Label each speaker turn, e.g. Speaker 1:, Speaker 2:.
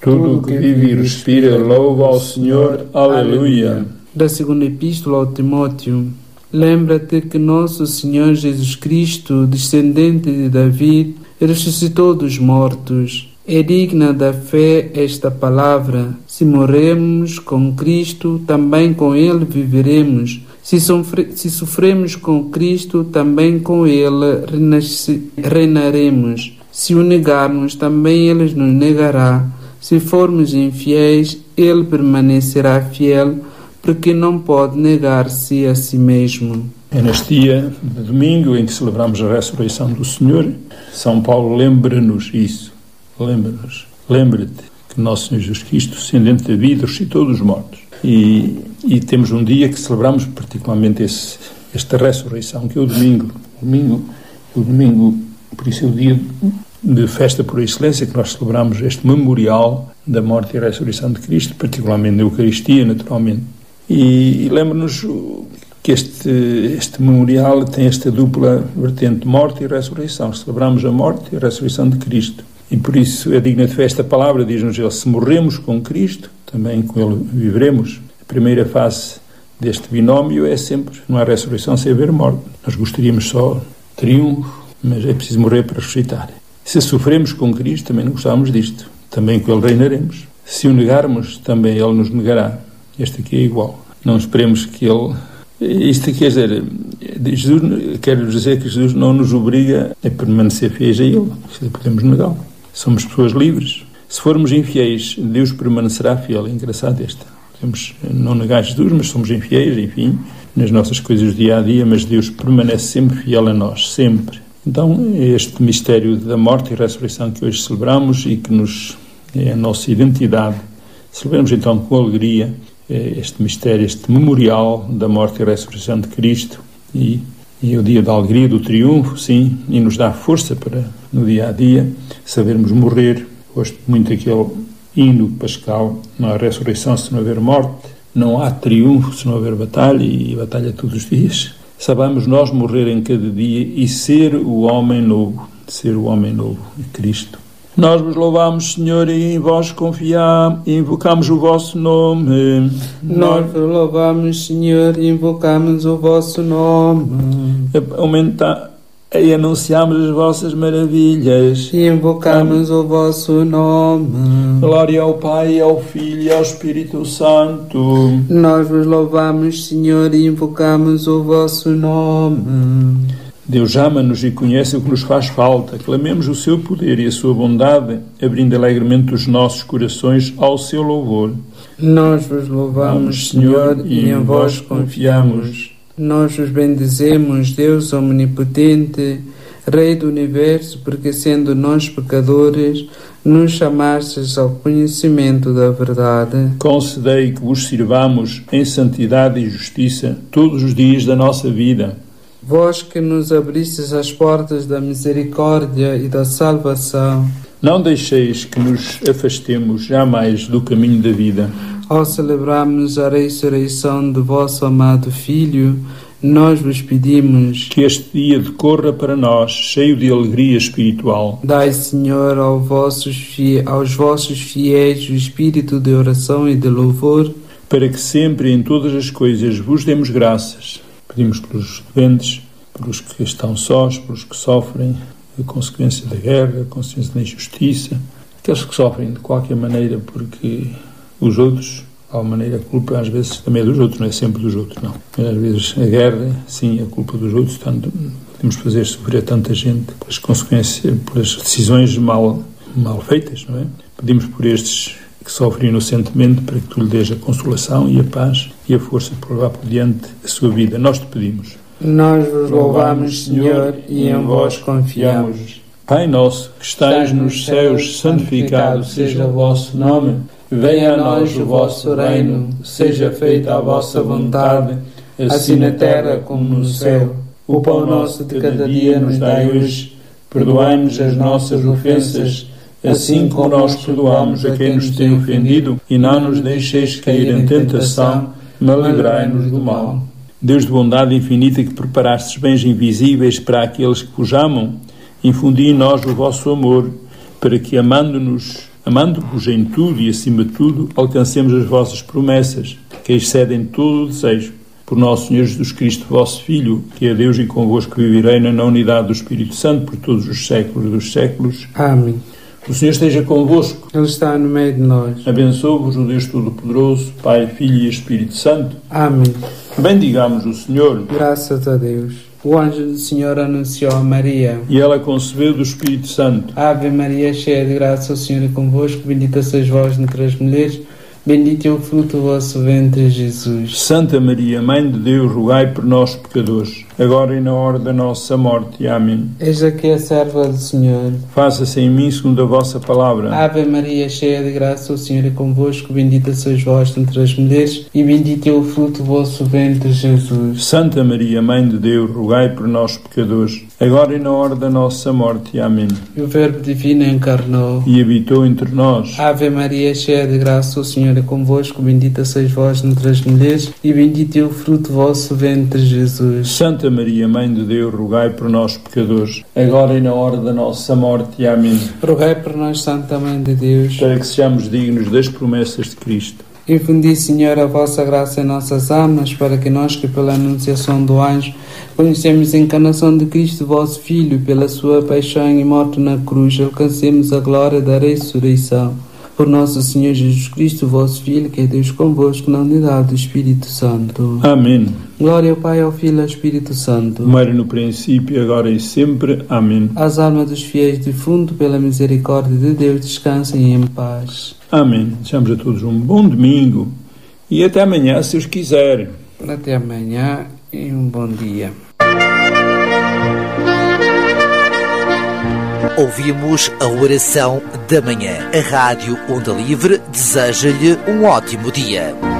Speaker 1: Tudo o que vive e respira, louva ao Senhor. Aleluia.
Speaker 2: Da segunda epístola ao Timóteo. Lembra-te que nosso Senhor Jesus Cristo, descendente de Davi, ressuscitou dos mortos. É digna da fé esta palavra: se morremos com Cristo, também com Ele viveremos. Se sofremos com Cristo, também com Ele reinaremos. Se o negarmos, também Ele nos negará. Se formos infiéis, Ele permanecerá fiel, porque não pode negar-se a si mesmo.
Speaker 1: É neste dia de domingo em que celebramos a ressurreição do Senhor. São Paulo lembra-nos isso. Lembra-te que nosso Senhor Jesus Cristo, descendente da vida, ressuscitou dos mortos. E temos um dia que celebramos particularmente esta ressurreição, que é o domingo. O domingo, por isso é o dia de festa por excelência, que nós celebramos este memorial da morte e ressurreição de Cristo, particularmente na Eucaristia, naturalmente. E lembra-nos que este memorial tem esta dupla vertente, morte e ressurreição. Celebramos a morte e a ressurreição de Cristo. E por isso é digna de fé esta palavra, diz-nos ele: se morremos com Cristo, também com Ele viveremos. A primeira fase deste binómio é sempre, não há ressurreição sem haver morte. Nós gostaríamos só de triunfo, mas é preciso morrer para ressuscitar. Se sofremos com Cristo, também não gostávamos disto. Também com Ele reinaremos. Se o negarmos, também Ele nos negará. Este aqui é igual. Não esperemos que Ele... Isto quer dizer, quero dizer que Jesus não nos obriga a permanecer fiéis a Ele. Podemos negá-lo. Somos pessoas livres. Se formos infiéis, Deus permanecerá fiel. É engraçado esta. Podemos não negar Jesus, mas somos infiéis, enfim, nas nossas coisas do dia-a-dia, mas Deus permanece sempre fiel a nós, sempre. Então, é este mistério da morte e ressurreição que hoje celebramos e que é a nossa identidade. Celebramos então com alegria este mistério, este memorial da morte e ressurreição de Cristo e o dia da alegria, do triunfo, sim, e nos dá força para, no dia-a-dia, sabermos morrer. Gosto muito daquele hino pascal: não há ressurreição se não houver morte, não há triunfo se não houver batalha, e batalha todos os dias. Sabamos nós morrer em cada dia e ser o homem novo, Cristo. Nós vos louvamos, Senhor, e em vós confiamos, e invocamos o vosso nome.
Speaker 2: Nós vos louvamos, Senhor, e invocamos o vosso nome.
Speaker 1: E anunciamos as vossas maravilhas.
Speaker 2: E invocamos o vosso nome.
Speaker 1: Glória ao Pai, ao Filho e ao Espírito Santo.
Speaker 2: Nós vos louvamos, Senhor, e invocamos o vosso nome.
Speaker 1: Deus ama-nos e conhece o que nos faz falta. Clamemos o seu poder e a sua bondade, abrindo alegremente os nossos corações ao seu louvor.
Speaker 2: Nós vos louvamos, Senhor, e em vós confiamos. Nós vos bendizemos, Deus omnipotente, Rei do Universo, porque sendo nós pecadores, nos chamastes ao conhecimento da verdade.
Speaker 1: Concedei que vos sirvamos em santidade e justiça todos os dias da nossa vida.
Speaker 2: Vós que nos abristes as portas da misericórdia e da salvação,
Speaker 1: não deixeis que nos afastemos jamais do caminho da vida.
Speaker 2: Ao celebrarmos a ressurreição do vosso amado Filho, nós vos pedimos
Speaker 1: que este dia decorra para nós cheio de alegria espiritual.
Speaker 2: Dai, Senhor, aos vossos fiéis o espírito de oração e de louvor,
Speaker 1: para que sempre e em todas as coisas vos demos graças. Pedimos pelos doentes, pelos que estão sós, pelos que sofrem a consequência da guerra, a consequência da injustiça, aqueles que sofrem de qualquer maneira porque os outros, de alguma maneira, a culpa às vezes também é dos outros, não é sempre dos outros, não. Às vezes a guerra, sim, a culpa dos outros, tanto podemos fazer sofrer a tanta gente pelas consequências, pelas decisões mal feitas, não é? Pedimos por estes que sofrem inocentemente, para que tu lhe dês a consolação e a paz e a força para levar por diante a sua vida. Nós te pedimos.
Speaker 2: Nós vos louvamos, Senhor, e em vós confiamos.
Speaker 1: Pai nosso, que estais nos céus, santificado seja o vosso nome.
Speaker 2: Venha a nós o vosso reino, seja feita a vossa vontade, assim na terra como no céu. O pão nosso de cada dia nos dai hoje. Perdoai-nos as nossas ofensas, assim como nós perdoamos a quem nos tem ofendido, e não nos deixeis cair em tentação, mas livrai-nos do mal.
Speaker 1: Deus de bondade infinita, que preparastes bens invisíveis para aqueles que vos amam, infundi em nós o vosso amor, para que, amando-nos Amando-vos em tudo e acima de tudo, alcancemos as vossas promessas, que excedem todo o desejo. Por nosso Senhor Jesus Cristo, vosso Filho, que é Deus e convosco vive e reina na unidade do Espírito Santo por todos os séculos dos séculos.
Speaker 2: Amém.
Speaker 1: O Senhor esteja convosco.
Speaker 2: Ele está no meio de nós.
Speaker 1: Abençoe-vos o Deus Todo-Poderoso, Pai, Filho e Espírito Santo.
Speaker 2: Amém.
Speaker 1: Bendigamos o Senhor.
Speaker 2: Graças a Deus. O anjo do Senhor anunciou a Maria.
Speaker 1: E ela concebeu do Espírito Santo.
Speaker 2: Ave Maria, cheia de graça, o Senhor é convosco. Bendita sois vós entre as mulheres. Bendito é o fruto do vosso ventre, Jesus.
Speaker 1: Santa Maria, Mãe de Deus, rogai por nós, pecadores, agora e na hora da nossa morte. Amém.
Speaker 2: Eis aqui a serva do Senhor.
Speaker 1: Faça-se em mim segundo a vossa palavra.
Speaker 2: Ave Maria, cheia de graça, o Senhor é convosco. Bendita sois vós entre as mulheres, e bendito é o fruto do vosso ventre, Jesus.
Speaker 1: Santa Maria, Mãe de Deus, rogai por nós, pecadores, agora e na hora da nossa morte. Amém.
Speaker 2: E o Verbo Divino encarnou
Speaker 1: e habitou entre nós.
Speaker 2: Ave Maria, cheia de graça, o Senhor é convosco. Bendita sois vós entre as mulheres, e bendito é o fruto do vosso ventre, Jesus.
Speaker 1: Santa Maria, Mãe de Deus, rogai por nós, pecadores, agora e na hora da nossa morte. Amém.
Speaker 2: Rogai por nós, Santa Mãe de Deus,
Speaker 1: para que sejamos dignos das promessas de Cristo.
Speaker 2: Infundi, Senhor, a vossa graça em nossas almas, para que nós, que pela anunciação do anjo conhecemos a encarnação de Cristo, vosso Filho, pela sua paixão e morte na cruz, alcancemos a glória da ressurreição. Por nosso Senhor Jesus Cristo, vosso Filho, que é Deus convosco, na unidade do Espírito Santo.
Speaker 1: Amém.
Speaker 2: Glória ao Pai, ao Filho e ao Espírito Santo.
Speaker 1: Como era no princípio, agora e sempre. Amém.
Speaker 2: As almas dos fiéis defuntos, pela misericórdia de Deus, descansem em paz.
Speaker 1: Amém. Desejamos a todos um bom domingo e até amanhã, se os quiser.
Speaker 2: Até amanhã e um bom dia.
Speaker 3: Ouvimos a oração da manhã. A Rádio Onda Livre deseja-lhe um ótimo dia.